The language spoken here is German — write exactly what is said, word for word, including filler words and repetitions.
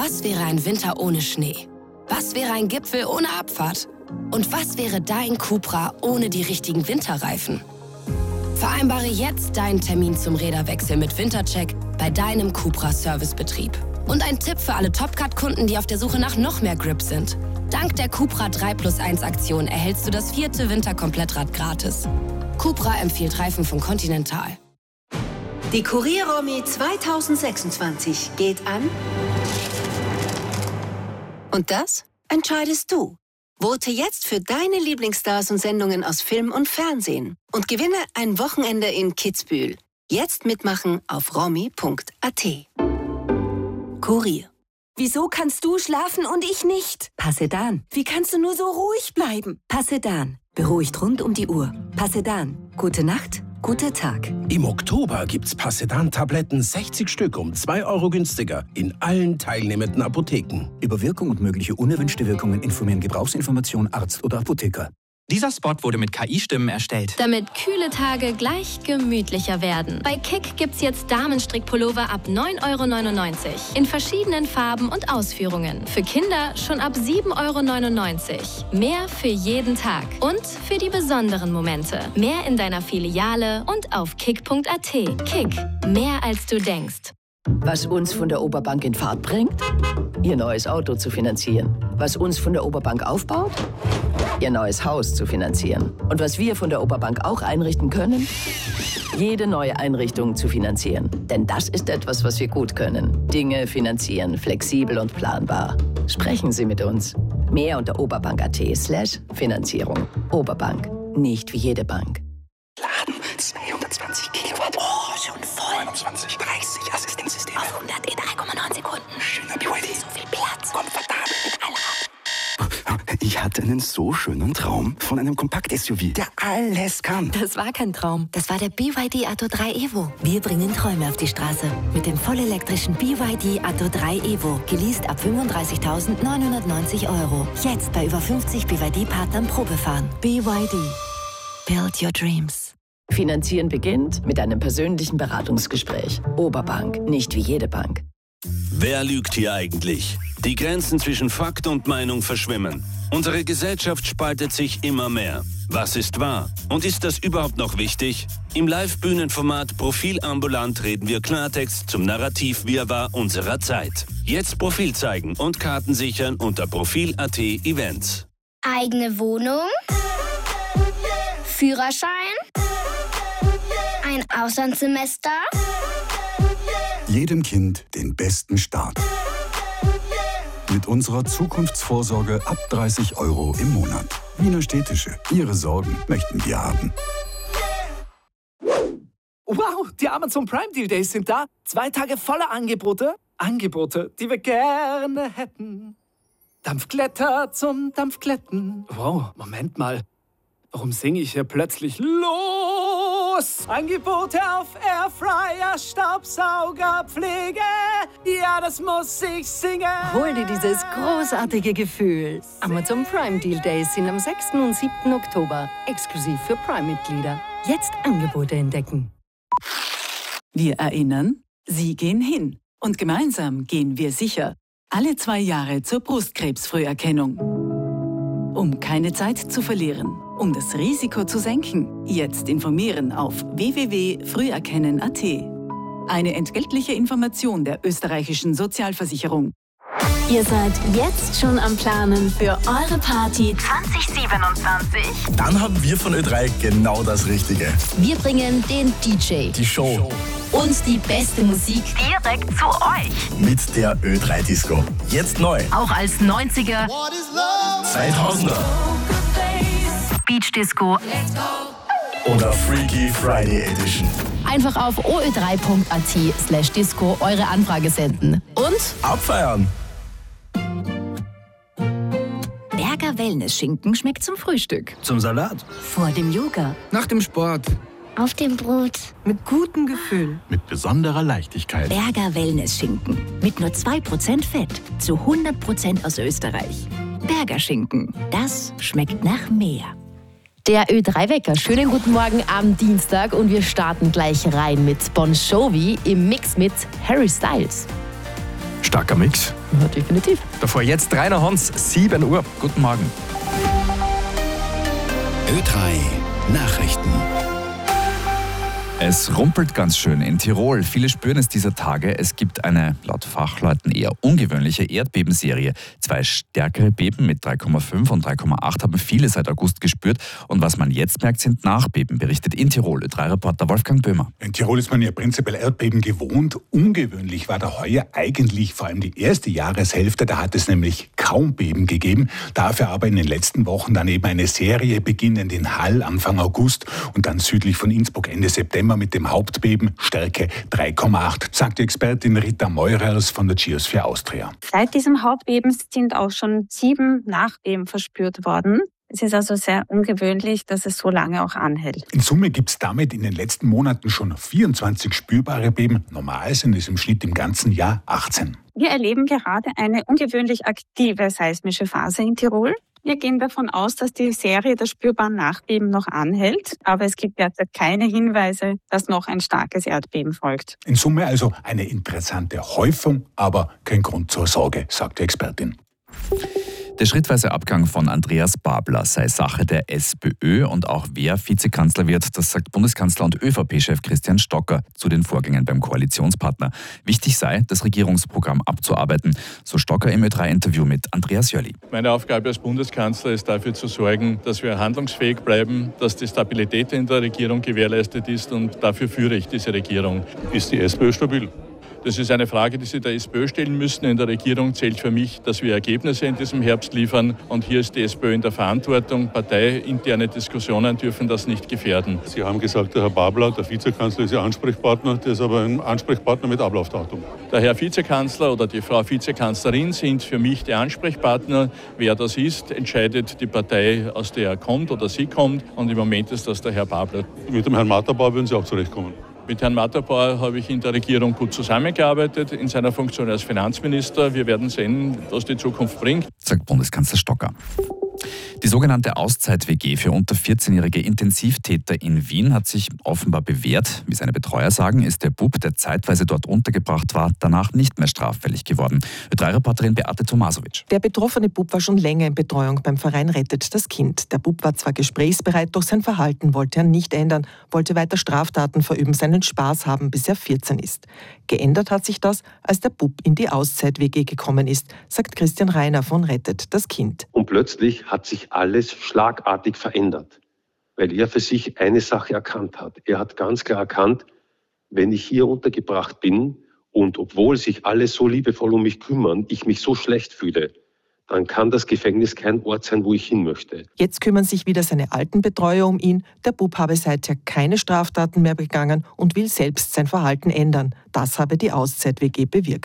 Was wäre ein Winter ohne Schnee? Was wäre ein Gipfel ohne Abfahrt? Und was wäre dein Cupra ohne die richtigen Winterreifen? Vereinbare jetzt deinen Termin zum Räderwechsel mit Wintercheck bei deinem Cupra-Servicebetrieb. Und ein Tipp für alle Top-Cut-Kunden, die auf der Suche nach noch mehr Grip sind. Dank der Cupra drei plus eins Aktion erhältst du das vierte Winterkomplettrad gratis. Cupra empfiehlt Reifen von Continental. Die Kurier-Romy zweitausendsechsundzwanzig geht an. Und das entscheidest du. Vote jetzt für deine Lieblingsstars und Sendungen aus Film und Fernsehen und gewinne ein Wochenende in Kitzbühel. Jetzt mitmachen auf romy punkt a t. Kurier. Wieso kannst du schlafen und ich nicht? Passedan. Wie kannst du nur so ruhig bleiben? Passedan. Beruhigt rund um die Uhr. Passedan. Gute Nacht, guter Tag. Im Oktober gibt's Passedan-Tabletten sechzig Stück um zwei Euro günstiger in allen teilnehmenden Apotheken. Über Wirkung und mögliche unerwünschte Wirkungen informieren Gebrauchsinformation Arzt oder Apotheker. Dieser Spot wurde mit K I-Stimmen erstellt. Damit kühle Tage gleich gemütlicher werden. Bei Kick gibt's jetzt Damenstrickpullover ab neun Euro neunundneunzig. In verschiedenen Farben und Ausführungen. Für Kinder schon ab sieben Euro neunundneunzig. Mehr für jeden Tag. Und für die besonderen Momente. Mehr in deiner Filiale und auf kick punkt a t. Kick. Mehr als du denkst. Was uns von der Oberbank in Fahrt bringt? Ihr neues Auto zu finanzieren. Was uns von der Oberbank aufbaut? Ihr neues Haus zu finanzieren. Und was wir von der Oberbank auch einrichten können? Jede neue Einrichtung zu finanzieren. Denn das ist etwas, was wir gut können. Dinge finanzieren, flexibel und planbar. Sprechen Sie mit uns. Mehr unter oberbank punkt a t slash Finanzierung. Oberbank. Nicht wie jede Bank. Laden zweihundertzwanzig Kilowatt. Oh, schon voll. neunundzwanzig, dreißig Assistenzsysteme. Auf hundert in drei Komma neun Sekunden. Schöner B Y D. So viel Platz. Komfortabel mit Allrad. Ich hatte einen so schönen Traum von einem Kompakt-S U V, der alles kann. Das war kein Traum. Das war der B Y D Atto drei Evo. Wir bringen Träume auf die Straße. Mit dem vollelektrischen B Y D Atto drei Evo. Geleast ab fünfunddreißigtausendneunhundertneunzig Euro. Jetzt bei über fünfzig B Y D-Partnern Probefahren. B Y D. Build your dreams. Finanzieren beginnt mit einem persönlichen Beratungsgespräch. Oberbank, nicht wie jede Bank. Wer lügt hier eigentlich? Die Grenzen zwischen Fakt und Meinung verschwimmen. Unsere Gesellschaft spaltet sich immer mehr. Was ist wahr? Und ist das überhaupt noch wichtig? Im Live-Bühnenformat Profil ambulant reden wir Klartext zum Narrativ-Wirrwarr unserer Zeit. Jetzt Profil zeigen und Karten sichern unter profil punkt a t Events. Eigene Wohnung, Führerschein, ein Auslandssemester. Jedem Kind den besten Start. Mit unserer Zukunftsvorsorge ab dreißig Euro im Monat. Wiener Städtische. Ihre Sorgen möchten wir haben. Wow, die Amazon Prime Deal Days sind da. Zwei Tage voller Angebote. Angebote, die wir gerne hätten. Dampfglätter zum Dampfglätten. Wow, Moment mal. Warum singe ich hier plötzlich los? Angebote auf Airfryer, Staubsauger, Pflege. Ja, das muss ich singen. Hol dir dieses großartige Gefühl. Amazon Prime Deal Days sind am sechsten und siebten Oktober. Exklusiv für Prime-Mitglieder. Jetzt Angebote entdecken. Wir erinnern, Sie gehen hin. Und gemeinsam gehen wir sicher. Alle zwei Jahre zur Brustkrebsfrüherkennung. Um keine Zeit zu verlieren, um das Risiko zu senken, jetzt informieren auf w w w punkt früherkennen punkt a t. Eine entgeltliche Information der österreichischen Sozialversicherung. Ihr seid jetzt schon am Planen für eure Party zwanzig siebenundzwanzig. Dann haben wir von Ö drei genau das Richtige. Wir bringen den D J, die Show und die beste Musik direkt zu euch. Mit der Ö drei Disco. Jetzt neu. Auch als neunziger, zweitausender Beach Disco oder Freaky Friday Edition. Einfach auf o ö drei punkt a t slash disco eure Anfrage senden. Und abfeiern. Berger Wellness-Schinken schmeckt zum Frühstück. Zum Salat. Vor dem Yoga. Nach dem Sport. Auf dem Brot. Mit gutem Gefühl. Mit besonderer Leichtigkeit. Berger Wellness-Schinken. Mit nur zwei Prozent Fett. Zu hundert Prozent aus Österreich. Berger Schinken. Das schmeckt nach mehr. Der Ö drei Wecker. Schönen guten Morgen am Dienstag und wir starten gleich rein mit Bon Jovi im Mix mit Harry Styles. Starker Mix. Ja, definitiv. Davor jetzt Rainer Hans, sieben Uhr. Guten Morgen. Ö drei Nachrichten. Es rumpelt ganz schön in Tirol. Viele spüren es dieser Tage. Es gibt eine, laut Fachleuten, eher ungewöhnliche Erdbebenserie. Zwei stärkere Beben mit drei Komma fünf und drei Komma acht haben viele seit August gespürt. Und was man jetzt merkt, sind Nachbeben, berichtet in Tirol Ö drei Reporter Wolfgang Böhmer. In Tirol ist man ja prinzipiell Erdbeben gewohnt. Ungewöhnlich war da heuer eigentlich vor allem die erste Jahreshälfte. Da hat es nämlich kaum Beben gegeben. Dafür aber in den letzten Wochen dann eben eine Serie beginnend in Hall Anfang August und dann südlich von Innsbruck Ende September mit dem Hauptbeben Stärke drei Komma acht, sagt die Expertin Rita Meurers von der Geosphere Austria. Seit diesem Hauptbeben sind auch schon sieben Nachbeben verspürt worden. Es ist also sehr ungewöhnlich, dass es so lange auch anhält. In Summe gibt es damit in den letzten Monaten schon vierundzwanzig spürbare Beben. Normal sind es im Schnitt im ganzen Jahr achtzehn. Wir erleben gerade eine ungewöhnlich aktive seismische Phase in Tirol. Wir gehen davon aus, dass die Serie der spürbaren Nachbeben noch anhält, aber es gibt derzeit keine Hinweise, dass noch ein starkes Erdbeben folgt. In Summe also eine interessante Häufung, aber kein Grund zur Sorge, sagt die Expertin. Der schrittweise Abgang von Andreas Babler sei Sache der SPÖ und auch wer Vizekanzler wird, das sagt Bundeskanzler und ÖVP-Chef Christian Stocker zu den Vorgängen beim Koalitionspartner. Wichtig sei, das Regierungsprogramm abzuarbeiten, so Stocker im Ö drei Interview mit Andreas Jörli. Meine Aufgabe als Bundeskanzler ist dafür zu sorgen, dass wir handlungsfähig bleiben, dass die Stabilität in der Regierung gewährleistet ist und dafür führe ich diese Regierung. Ist die SPÖ stabil? Das ist eine Frage, die Sie der SPÖ stellen müssen. In der Regierung zählt für mich, dass wir Ergebnisse in diesem Herbst liefern. Und hier ist die SPÖ in der Verantwortung. Parteiinterne Diskussionen dürfen das nicht gefährden. Sie haben gesagt, der Herr Babler, der Vizekanzler, ist Ihr Ansprechpartner. Der ist aber ein Ansprechpartner mit Ablaufdatum. Der Herr Vizekanzler oder die Frau Vizekanzlerin sind für mich die Ansprechpartner. Wer das ist, entscheidet die Partei, aus der er kommt oder sie kommt. Und im Moment ist das der Herr Babler. Mit dem Herrn Matterbauer würden Sie auch zurechtkommen? Mit Herrn Matterbauer habe ich in der Regierung gut zusammengearbeitet, in seiner Funktion als Finanzminister. Wir werden sehen, was die Zukunft bringt, sagt Bundeskanzler Stocker. Die sogenannte Auszeit-W G für unter vierzehnjährige Intensivtäter in Wien hat sich offenbar bewährt. Wie seine Betreuer sagen, ist der Bub, der zeitweise dort untergebracht war, danach nicht mehr straffällig geworden. Ö drei Reporterin Beate Tomasovic. Der betroffene Bub war schon länger in Betreuung beim Verein Rettet das Kind. Der Bub war zwar gesprächsbereit, doch sein Verhalten wollte er nicht ändern, wollte weiter Straftaten verüben, seinen Spaß haben, bis er vierzehn ist. Geändert hat sich das, als der Bub in die Auszeit-W G gekommen ist, sagt Christian Reiner von Rettet das Kind. Und plötzlich hat sich alles schlagartig verändert, weil er für sich eine Sache erkannt hat. Er hat ganz klar erkannt, wenn ich hier untergebracht bin und obwohl sich alle so liebevoll um mich kümmern, ich mich so schlecht fühle, dann kann das Gefängnis kein Ort sein, wo ich hin möchte. Jetzt kümmern sich wieder seine alten Betreuer um ihn. Der Bub habe seither keine Straftaten mehr begangen und will selbst sein Verhalten ändern. Das habe die Auszeit-W G bewirkt.